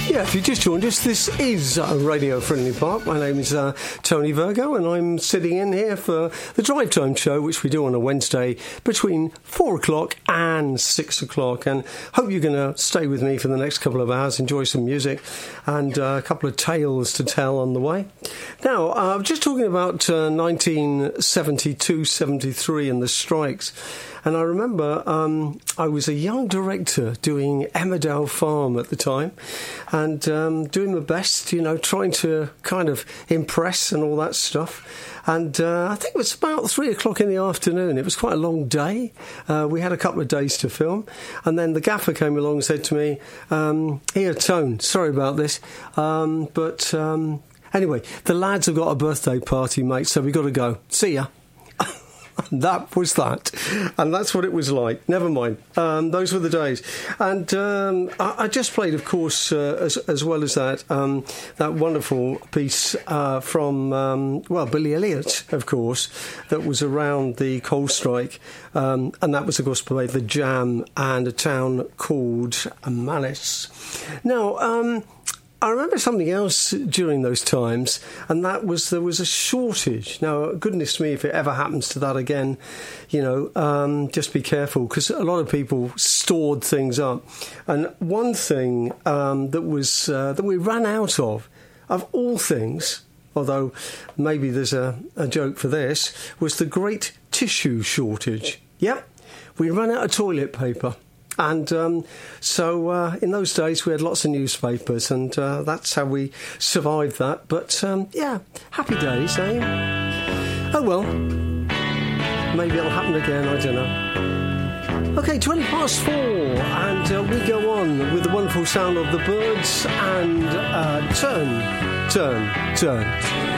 Yeah, if you just joined us, this is Radio Friendly Park. My name is Tony Virgo, and I'm sitting in here for the Drive Time show, which we do on a Wednesday between 4 o'clock and 6 o'clock. And hope you're going to stay with me for the next couple of hours, enjoy some music and a couple of tales to tell on the way. Now, I'm just talking about 1972-73 and the strikes. And I remember I was a young director doing Emmerdale Farm at the time and doing my best, you know, trying to kind of impress and all that stuff. And I think it was about 3 o'clock in the afternoon. It was quite a long day. We had a couple of days to film. And then the gaffer came along and said to me, here, Tone, sorry about this, but anyway, the lads have got a birthday party, mate, so we got to go. See ya. That was that, and that's what it was like. Never mind, those were the days. And I just played, of course, as well as that, that wonderful piece from Billy Elliot, of course, that was around the coal strike, and that was, of course, by The Jam and a town called Malice. Now, I remember something else during those times, and that was there was a shortage. Now, goodness me, if it ever happens to that again, you know, just be careful, because a lot of people stored things up. And one thing that we ran out of all things, although maybe there's a joke for this, was the great tissue shortage. Yep, we ran out of toilet paper. And so in those days we had lots of newspapers, and that's how we survived that. But yeah, happy days, eh? Oh well, maybe it'll happen again, I don't know. Okay, 4 and we go on with the wonderful sound of the Birds and Turn.